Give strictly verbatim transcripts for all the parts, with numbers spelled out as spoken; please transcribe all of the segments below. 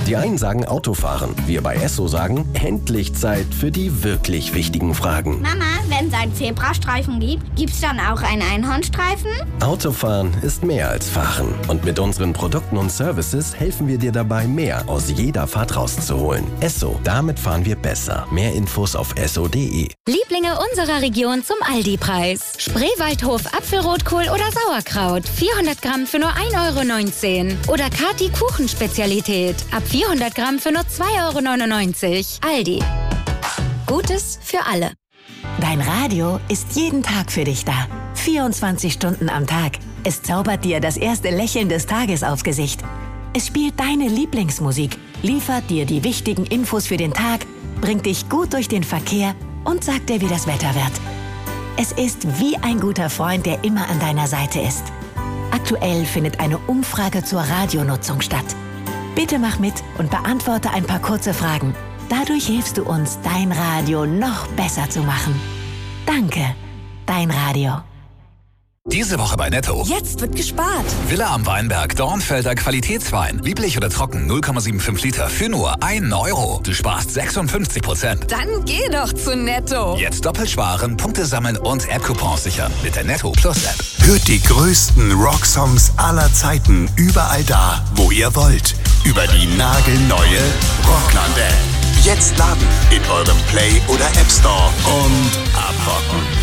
Die einen sagen Autofahren, wir bei Esso sagen, endlich Zeit für die wirklich wichtigen Fragen. Mama, wenn es einen Zebrastreifen gibt, gibt's dann auch einen Einhornstreifen? Autofahren ist mehr als Fahren. Und mit unseren Produkten und Services helfen wir dir dabei, mehr aus jeder Fahrt rauszuholen. Esso, damit fahren wir besser. Mehr Infos auf esso punkt de. Lieblinge unserer Region zum Aldi-Preis. Spreewaldhof Apfelrotkohl oder Sauerkraut. vierhundert Gramm für nur ein Euro neunzehn. Oder Kati Kuchenspezialität. Ab vierhundert Gramm für nur zwei Euro neunundneunzig. Aldi. Gutes für alle. Dein Radio ist jeden Tag für dich da. vierundzwanzig Stunden am Tag. Es zaubert dir das erste Lächeln des Tages aufs Gesicht. Es spielt deine Lieblingsmusik, liefert dir die wichtigen Infos für den Tag, bringt dich gut durch den Verkehr und sagt dir, wie das Wetter wird. Es ist wie ein guter Freund, der immer an deiner Seite ist. Aktuell findet eine Umfrage zur Radionutzung statt. Bitte mach mit und beantworte ein paar kurze Fragen. Dadurch hilfst du uns, dein Radio noch besser zu machen. Danke, dein Radio. Diese Woche bei Netto. Jetzt wird gespart. Villa am Weinberg, Dornfelder Qualitätswein. Lieblich oder trocken, null Komma fünfundsiebzig Liter für nur ein Euro. Du sparst sechsundfünfzig Prozent. Dann geh doch zu Netto. Jetzt doppelt sparen, Punkte sammeln und App-Coupons sichern mit der Netto Plus App. Hört die größten Rocksongs aller Zeiten überall da, wo ihr wollt. Über die nagelneue Rockland-App. Jetzt laden in eurem Play- oder App Store und abrocken.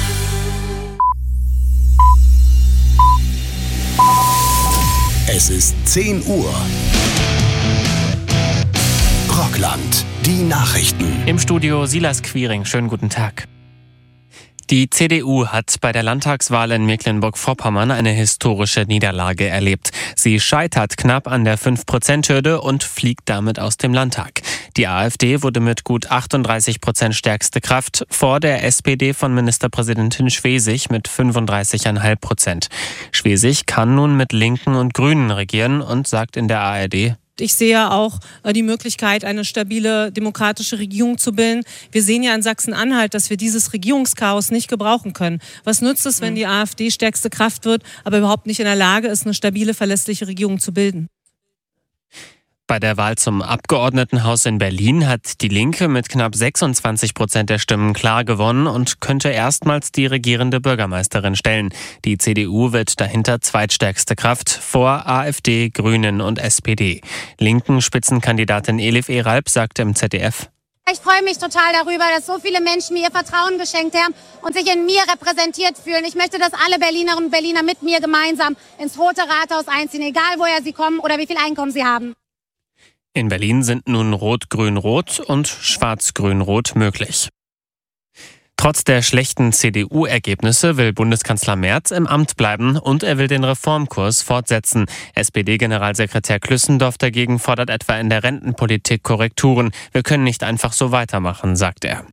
Es ist zehn Uhr. Rockland, die Nachrichten. Im Studio Silas Quiring. Schönen guten Tag. Die C D U hat bei der Landtagswahl in Mecklenburg-Vorpommern eine historische Niederlage erlebt. Sie scheitert knapp an der fünf Prozent Hürde und fliegt damit aus dem Landtag. Die AfD wurde mit gut achtunddreißig Prozent stärkste Kraft vor der S P D von Ministerpräsidentin Schwesig mit fünfunddreißig Komma fünf Prozent. Schwesig kann nun mit Linken und Grünen regieren und sagt in der A R D: Ich sehe auch die Möglichkeit, eine stabile demokratische Regierung zu bilden. Wir sehen ja in Sachsen-Anhalt, dass wir dieses Regierungschaos nicht gebrauchen können. Was nützt es, wenn die AfD stärkste Kraft wird, aber überhaupt nicht in der Lage ist, eine stabile, verlässliche Regierung zu bilden? Bei der Wahl zum Abgeordnetenhaus in Berlin hat die Linke mit knapp sechsundzwanzig Prozent der Stimmen klar gewonnen und könnte erstmals die regierende Bürgermeisterin stellen. Die C D U wird dahinter zweitstärkste Kraft vor AfD, Grünen und S P D. Linken Spitzenkandidatin Elif Eralp sagt im Z D F: Ich freue mich total darüber, dass so viele Menschen mir ihr Vertrauen geschenkt haben und sich in mir repräsentiert fühlen. Ich möchte, dass alle Berlinerinnen und Berliner mit mir gemeinsam ins Rote Rathaus einziehen, egal woher sie kommen oder wie viel Einkommen sie haben. In Berlin sind nun Rot-Grün-Rot und Schwarz-Grün-Rot möglich. Trotz der schlechten C D U-Ergebnisse will Bundeskanzler Merz im Amt bleiben und er will den Reformkurs fortsetzen. S P D-Generalsekretär Klüssendorf dagegen fordert etwa in der Rentenpolitik Korrekturen. Wir können nicht einfach so weitermachen, sagt er.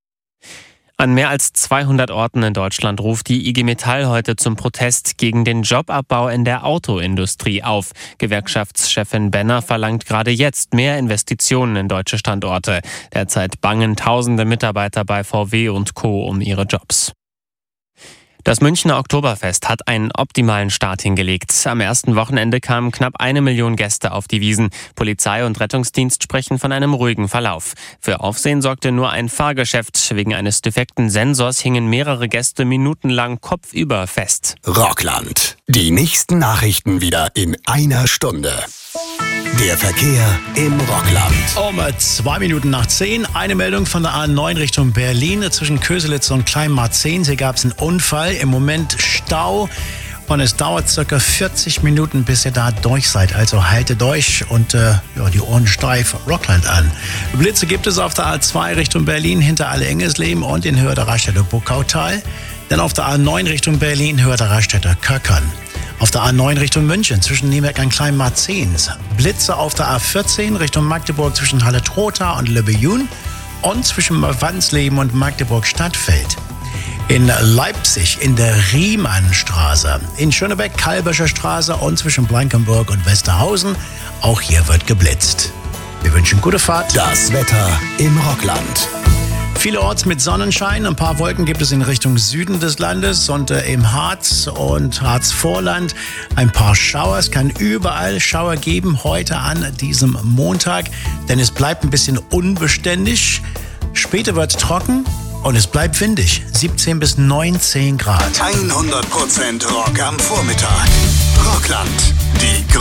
An mehr als zweihundert Orten in Deutschland ruft die I G Metall heute zum Protest gegen den Jobabbau in der Autoindustrie auf. Gewerkschaftschefin Benner verlangt gerade jetzt mehr Investitionen in deutsche Standorte. Derzeit bangen tausende Mitarbeiter bei V W und Co. um ihre Jobs. Das Münchner Oktoberfest hat einen optimalen Start hingelegt. Am ersten Wochenende kamen knapp eine Million Gäste auf die Wiesn. Polizei und Rettungsdienst sprechen von einem ruhigen Verlauf. Für Aufsehen sorgte nur ein Fahrgeschäft. Wegen eines defekten Sensors hingen mehrere Gäste minutenlang kopfüber fest. Rockland. Die nächsten Nachrichten wieder in einer Stunde. Der Verkehr im Rockland. Um zwei Minuten nach zehn. Eine Meldung von der A neun Richtung Berlin. Zwischen Köselitz und Kleinmarzehn. Hier gab es einen Unfall. Im Moment Stau. Und es dauert circa vierzig Minuten, bis ihr da durch seid. Also haltet durch und äh, ja, die Ohren steif. Rockland an. Blitze gibt es auf der A zwei Richtung Berlin hinter Alle-Engelsleben und in Höhe der Raststätte Burgkautal. Dann auf der A neun Richtung Berlin Höhe der Raststätte Köckern. Auf der A neun Richtung München zwischen Nürnberg und Kleinmarzehns. Blitze auf der A vierzehn Richtung Magdeburg zwischen Halle-Trotha und Löbejun und zwischen Wansleben und Magdeburg-Stadtfeld. In Leipzig in der Riemannstraße, in Schönebeck Kalbischer Straße und zwischen Blankenburg und Westerhausen. Auch hier wird geblitzt. Wir wünschen gute Fahrt. Das Wetter im Rockland. Vielerorts mit Sonnenschein. Ein paar Wolken gibt es in Richtung Süden des Landes und äh, im Harz und Harzvorland ein paar Schauer. Es kann überall Schauer geben heute an diesem Montag, denn es bleibt ein bisschen unbeständig. Später wird es trocken und es bleibt windig. siebzehn bis neunzehn Grad. hundert Prozent Rock am Vormittag. Rockland, die